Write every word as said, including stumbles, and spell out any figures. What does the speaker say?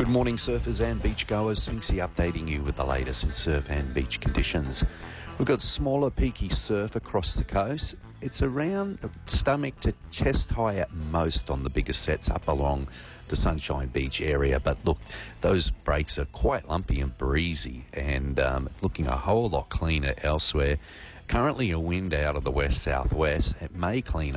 Good morning, surfers and beachgoers. Spinksy updating you with the latest in surf and beach conditions. We've got smaller peaky surf across the coast. It's around stomach to chest high at most on the bigger sets up along the Sunshine Beach area. But look, those breaks are quite lumpy and breezy and um, looking a whole lot cleaner elsewhere. Currently a wind out of the west-southwest. It may clean